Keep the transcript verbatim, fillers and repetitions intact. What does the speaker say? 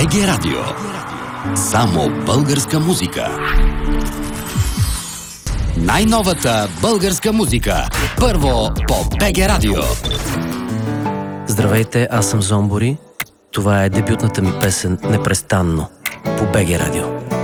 БГ Радио. Само българска музика. Най-новата българска музика. Първо по БГ Радио. Здравейте, аз съм Зомбори. Това е дебютната ми песен "Непрестанно" по БГ Радио.